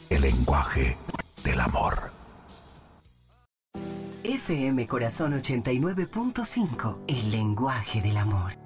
El lenguaje del amor. FM Corazón 89.5, el lenguaje del amor.